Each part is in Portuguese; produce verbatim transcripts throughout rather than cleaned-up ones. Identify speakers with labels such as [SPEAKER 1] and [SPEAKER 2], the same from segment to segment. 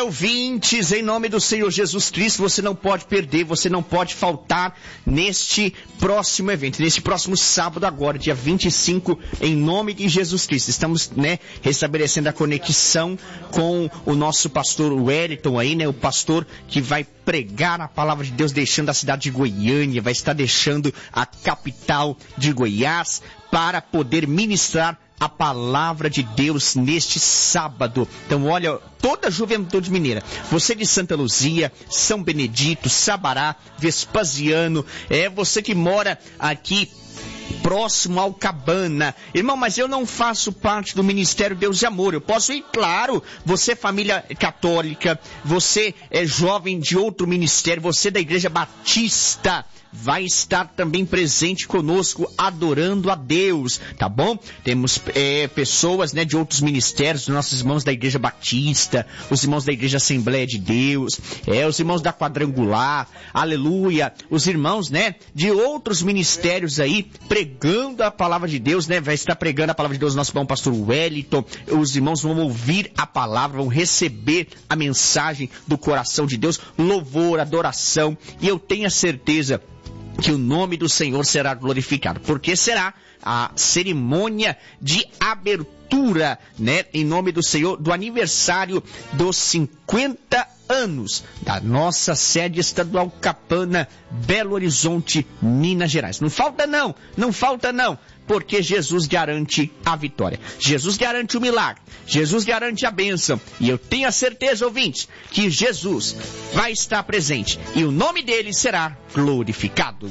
[SPEAKER 1] ouvintes, em nome do Senhor Jesus Cristo, você não pode perder, você não pode faltar neste próximo evento, neste próximo sábado agora, dia vinte e cinco, em nome de Jesus Cristo. Estamos, né, restabelecendo a conexão com o nosso pastor Wellington aí, né, o pastor que vai pregar a palavra de Deus, deixando a cidade de Goiânia, vai estar deixando a capital de Goiás para poder ministrar a palavra de Deus neste sábado. Então, olha, toda a juventude mineira, você de Santa Luzia, São Benedito, Sabará, Vespasiano, é você que mora aqui próximo ao Cabana. Irmão, mas eu não faço parte do Ministério Deus e Amor. Eu posso ir, claro, você família católica, você é jovem de outro ministério, você da Igreja Batista, vai estar também presente conosco, adorando a Deus, tá bom? Temos é, pessoas, né, de outros ministérios, nossos irmãos da Igreja Batista, os irmãos da Igreja Assembleia de Deus, é, os irmãos da Quadrangular, aleluia, os irmãos, né, de outros ministérios aí, pregando a palavra de Deus, né, vai estar pregando a palavra de Deus, nosso bom pastor Wellington. Os irmãos vão ouvir a palavra, vão receber a mensagem do coração de Deus, louvor, adoração, e eu tenho a certeza que o nome do Senhor será glorificado, porque será a cerimônia de abertura, né, em nome do Senhor, do aniversário dos cinquenta anos da nossa sede estadual Capana, Belo Horizonte, Minas Gerais. Não falta não, não falta não, porque Jesus garante a vitória. Jesus garante o milagre. Jesus garante a bênção. E eu tenho a certeza, ouvintes, que Jesus vai estar presente e o nome dele será glorificado.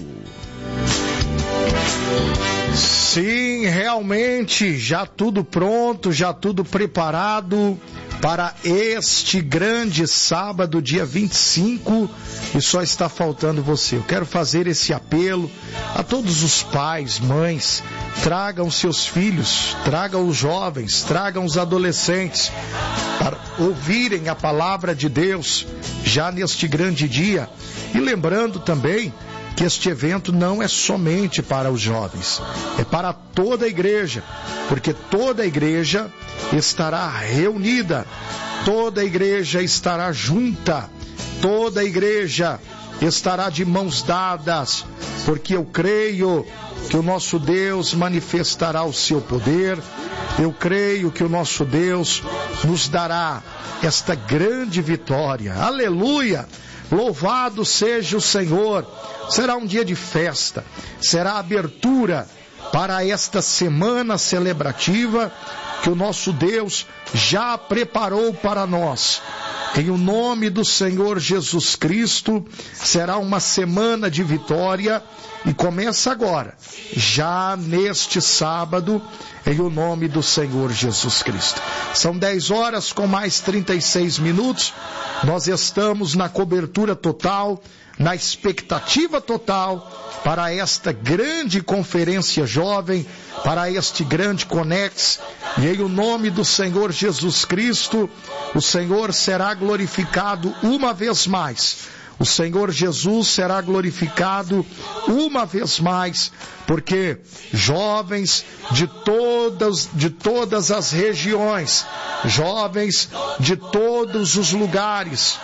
[SPEAKER 2] Sim, realmente, já tudo pronto, já tudo preparado para este grande sábado, dia vinte e cinco, e só está faltando você. Eu quero fazer esse apelo a todos os pais, mães, tragam seus filhos, tragam os jovens, tragam os adolescentes para ouvirem a palavra de Deus já neste grande dia. E lembrando também que este evento não é somente para os jovens, é para toda a igreja, porque toda a igreja estará reunida, toda a igreja estará junta, toda a igreja estará de mãos dadas, porque eu creio que o nosso Deus manifestará o seu poder, eu creio que o nosso Deus nos dará esta grande vitória. Aleluia! Louvado seja o Senhor. Será um dia de festa, será a abertura para esta semana celebrativa que o nosso Deus já preparou para nós. Em o nome do Senhor Jesus Cristo, será uma semana de vitória e começa agora, já neste sábado, em o nome do Senhor Jesus Cristo. São dez horas com mais trinta e seis minutos, nós estamos na cobertura total, na expectativa total para esta grande conferência jovem, para este grande Conex, e em o nome do Senhor Jesus Cristo, o Senhor será glorificado uma vez mais. O Senhor Jesus será glorificado uma vez mais, porque jovens de todas, de todas as regiões, jovens de todos os lugares,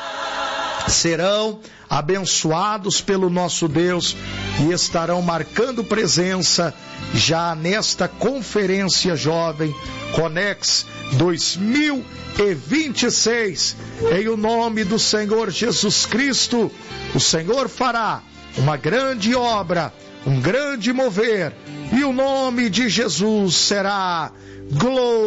[SPEAKER 2] serão abençoados pelo nosso Deus e estarão marcando presença já nesta conferência jovem Conex dois mil e vinte e seis. Em o nome do Senhor Jesus Cristo, o Senhor fará uma grande obra, um grande mover, e o nome de Jesus será glorificado.